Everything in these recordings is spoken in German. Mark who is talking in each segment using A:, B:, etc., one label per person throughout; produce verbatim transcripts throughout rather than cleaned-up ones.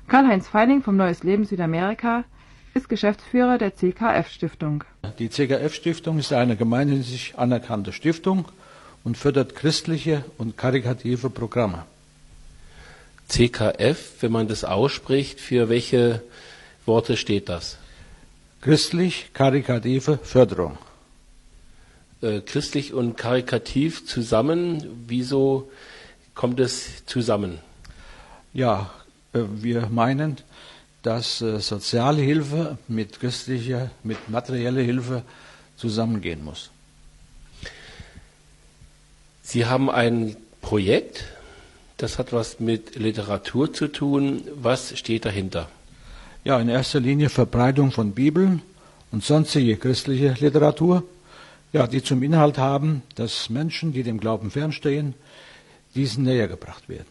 A: Karl-Heinz Feining vom Neues Leben Südamerika ist Geschäftsführer der C K F-Stiftung.
B: Die C K F-Stiftung ist eine gemeinnützig anerkannte Stiftung und fördert christliche und karitative Programme.
C: C K F, wenn man das ausspricht, für welche Worte steht das?
B: Christlich-karitative Förderung.
C: Äh, christlich und karitativ zusammen, wieso kommt es zusammen?
B: Ja, äh, wir meinen, dass äh, soziale Hilfe mit christlicher, mit materieller Hilfe zusammengehen muss.
C: Sie haben ein Projekt, das hat was mit Literatur zu tun. Was steht dahinter?
B: Ja, in erster Linie Verbreitung von Bibeln und sonstige christliche Literatur, ja, die zum Inhalt haben, dass Menschen, die dem Glauben fernstehen, diesen näher gebracht werden.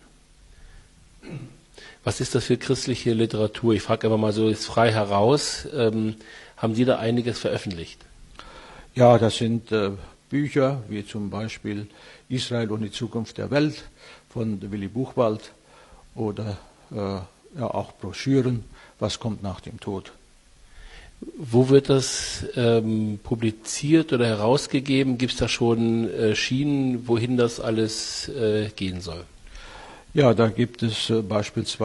C: Was ist das für christliche Literatur? Ich frage einfach mal so jetzt frei heraus. Ähm, haben Sie da einiges veröffentlicht?
B: Ja, das sind äh, Bücher wie zum Beispiel Israel und die Zukunft der Welt von Willi Buchwald oder äh, ja, auch Broschüren, was kommt nach dem Tod.
C: Wo wird das ähm, publiziert oder herausgegeben? Gibt es da schon äh, Schienen, wohin das alles äh, gehen soll?
B: Ja, da gibt es äh, beispielsweise